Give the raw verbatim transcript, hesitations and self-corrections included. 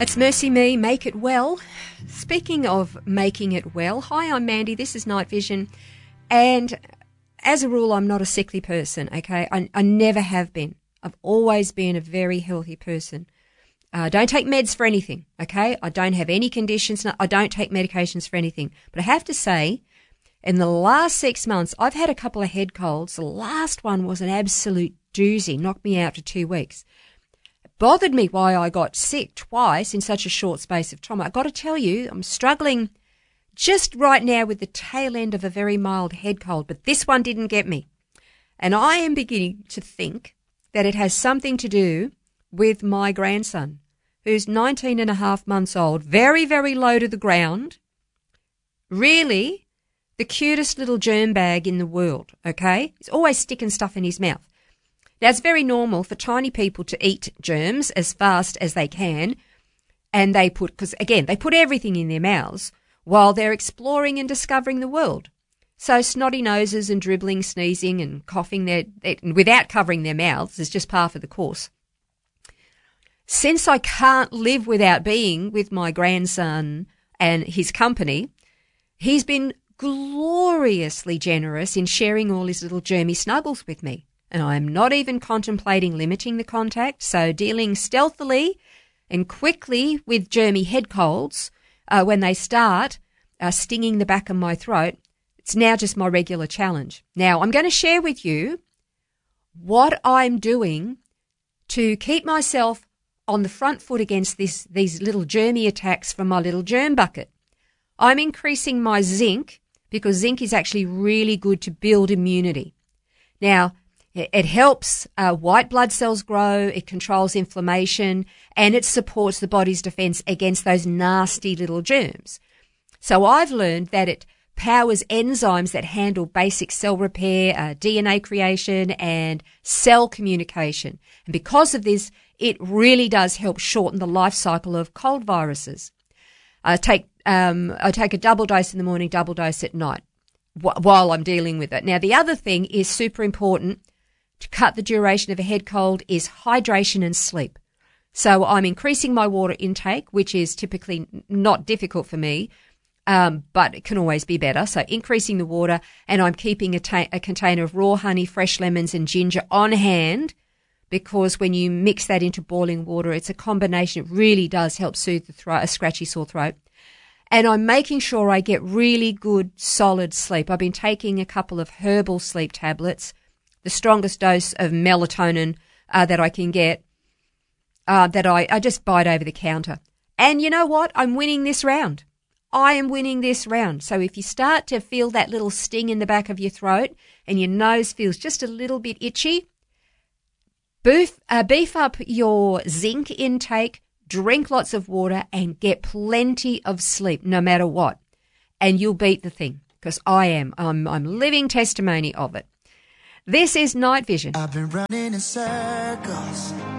It's Mercy Me, Make It Well. Speaking of making it well, hi, I'm Mandy, this is Night Vision, and as a rule, I'm not a sickly person, okay? I, I never have been. I've always been a very healthy person. I uh, don't take meds for anything, okay? I don't have any conditions. I don't take medications for anything. But I have to say, in the last six months, I've had a couple of head colds. The last one was an absolute doozy, knocked me out for two weeks. Bothered me why I got sick twice in such a short space of time. I've got to tell you, I'm struggling just right now with the tail end of a very mild head cold, but this one didn't get me. And I am beginning to think that it has something to do with my grandson, who's nineteen and a half months old, very, very low to the ground, really the cutest little germ bag in the world, okay? He's always sticking stuff in his mouth. Now, it's very normal for tiny people to eat germs as fast as they can, and they put, because again, they put everything in their mouths while they're exploring and discovering the world. So snotty noses and dribbling, sneezing and coughing their, without covering their mouths is just par for the course. Since I can't live without being with my grandson and his company, he's been gloriously generous in sharing all his little germy snuggles with me. And I'm not even contemplating limiting the contact, so dealing stealthily and quickly with germy head colds uh, when they start uh, stinging the back of my throat, it's now just my regular challenge. Now, I'm going to share with you what I'm doing to keep myself on the front foot against this, these little germy attacks from my little germ bucket. I'm increasing my zinc because zinc is actually really good to build immunity. Now, it helps uh, white blood cells grow, it controls inflammation, and it supports the body's defense against those nasty little germs. So I've learned that it powers enzymes that handle basic cell repair, uh, D N A creation, and cell communication. And because of this, it really does help shorten the life cycle of cold viruses. I take um, I take a double dose in the morning, double dose at night wh- while I'm dealing with it. Now, the other thing is super important to cut the duration of a head cold is hydration and sleep. So I'm increasing my water intake, which is typically not difficult for me, um, but it can always be better. So increasing the water, and I'm keeping a, ta- a container of raw honey, fresh lemons and ginger on hand, because when you mix that into boiling water, it's a combination. It really does help soothe the throat, a scratchy sore throat. And I'm making sure I get really good, solid sleep. I've been taking a couple of herbal sleep tablets, the strongest dose of melatonin uh, that I can get, uh, that I, I just buy it over the counter. And you know what? I'm winning this round. I am winning this round. So if you start to feel that little sting in the back of your throat and your nose feels just a little bit itchy, beef, uh, beef up your zinc intake, drink lots of water, and get plenty of sleep no matter what. And you'll beat the thing, because I am. I'm, I'm living testimony of it. This is Night Vision. I've been running in circles.